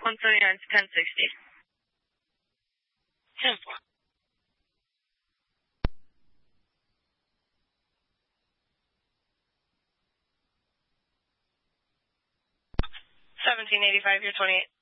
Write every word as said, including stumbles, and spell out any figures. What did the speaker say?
one seventy-nine is ten sixty. ten four. seventeen eighty-five, you're twenty-eight.